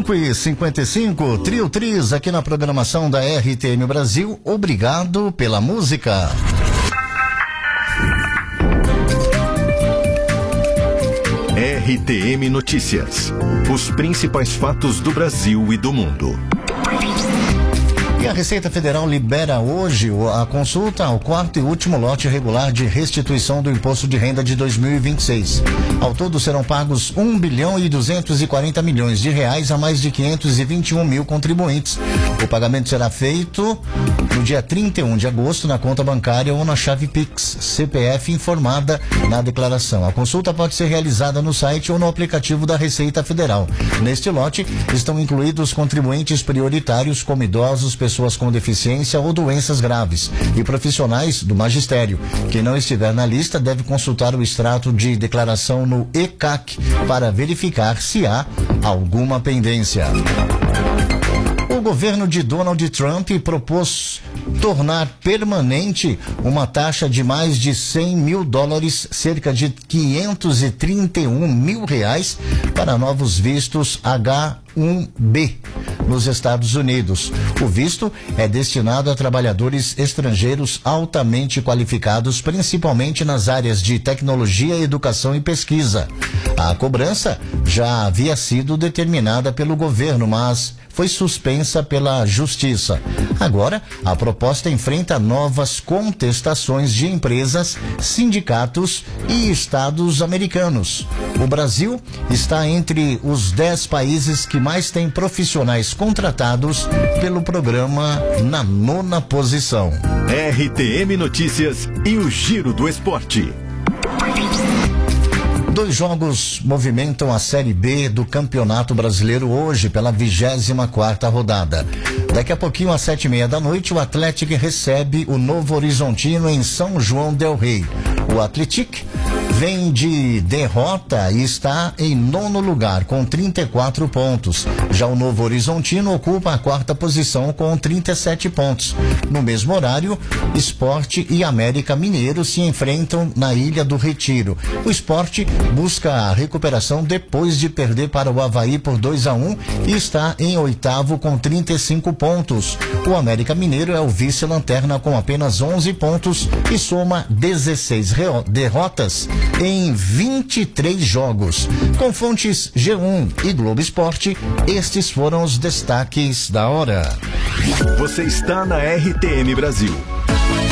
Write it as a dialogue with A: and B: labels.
A: 5h55, Trio Tris aqui na programação da RTM Brasil. Obrigado pela música.
B: RTM Notícias. Os principais fatos do Brasil e do mundo.
A: E a Receita Federal libera hoje a consulta ao quarto e último lote regular de restituição do Imposto de Renda de 2026. Ao todo serão pagos 1 bilhão e 240 milhões de reais a mais de 521 mil contribuintes. O pagamento será feito no dia 31 de agosto na conta bancária ou na chave Pix, CPF informada na declaração. A consulta pode ser realizada no site ou no aplicativo da Receita Federal. Neste lote estão incluídos contribuintes prioritários como idosos, pessoas com deficiência ou doenças graves e profissionais do magistério. Quem não estiver na lista deve consultar o extrato de declaração no ECAC para verificar se há alguma pendência. O governo de Donald Trump propôs tornar permanente uma taxa de mais de 100 mil dólares, cerca de 531 mil reais, para novos vistos H-1B nos Estados Unidos. O visto é destinado a trabalhadores estrangeiros altamente qualificados, principalmente nas áreas de tecnologia, educação e pesquisa. A cobrança já havia sido determinada pelo governo, mas foi suspensa pela Justiça. Agora, a proposta enfrenta novas contestações de empresas, sindicatos e estados americanos. O Brasil está entre os 10 países que mais têm profissionais contratados pelo programa, na 9ª posição.
B: RTM Notícias e o Giro do Esporte.
A: 2 jogos movimentam a Série B do Campeonato Brasileiro hoje, pela 24ª rodada. Daqui a pouquinho, às 7h30 da noite, o Atlético recebe o Novo Horizontino em São João del Rei. O Atlético vem de derrota e está em 9º lugar, com 34 pontos. Já o Novo Horizontino ocupa a 4ª posição com 37 pontos. No mesmo horário, Sport e América Mineiro se enfrentam na Ilha do Retiro. O Sport busca a recuperação depois de perder para o Avaí por 2-1 e está em 8º com 35 pontos. O América Mineiro é o vice-lanterna com apenas 11 pontos e soma 16 derrotas em 23 jogos. Com fontes G1 e Globo Esporte, estes foram os destaques da hora.
B: Você está na RTM Brasil.